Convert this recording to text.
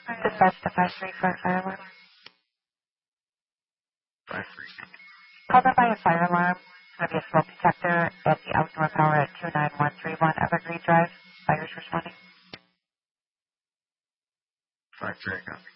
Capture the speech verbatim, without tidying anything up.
Dispatch to five three for a fire alarm. five three. Called in by a fire alarm. It's going to be a smoke detector at the outdoor power at two nine one three one Evergreen Drive. Fires responding. five three, copy.